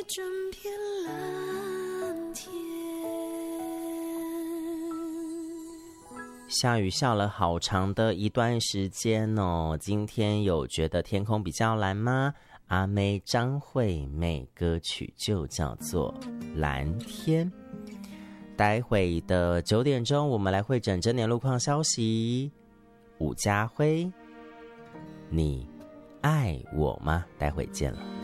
整片蓝天。 下雨下了好长的一段时间哦，今天有觉得天空比较蓝吗？阿妹张惠妹歌曲就叫做《蓝天》。待会的9点钟，我们来会诊整点路况消息。伍家辉，你爱我吗？待会见了。